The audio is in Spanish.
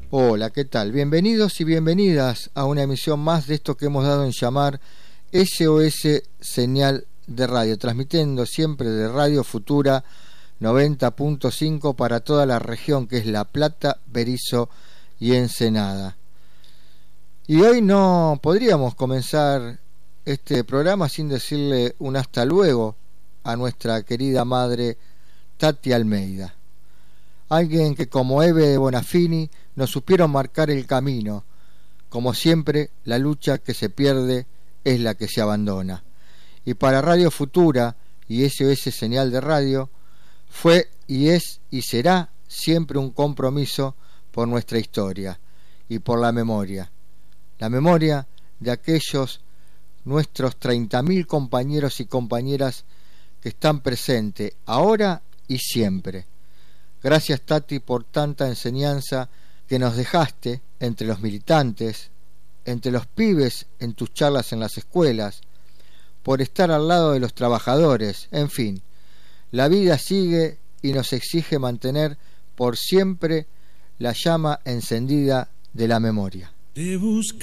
Hola, ¿qué tal? Bienvenidos y bienvenidas a una emisión más de esto que hemos dado en llamar SOS Señal de Radio, transmitiendo siempre de Radio Futura 90.5 para toda la región que es La Plata, Berisso y Ensenada. Y hoy no podríamos comenzar este programa sin decirle un hasta luego a nuestra querida madre Tati Almeida. Alguien que como Eve Bonafini nos supieron marcar el camino. Como siempre, la lucha que se pierde es la que se abandona. Y para Radio Futura y SOS Señal de Radio, fue y es y será siempre un compromiso por nuestra historia y por la memoria de aquellos nuestros 30.000 compañeros y compañeras que están presentes ahora y siempre. Gracias, Tati, por tanta enseñanza que nos dejaste entre los militantes, entre los pibes en tus charlas en las escuelas, por estar al lado de los trabajadores. En fin, la vida sigue y nos exige mantener por siempre la llama encendida de la memoria.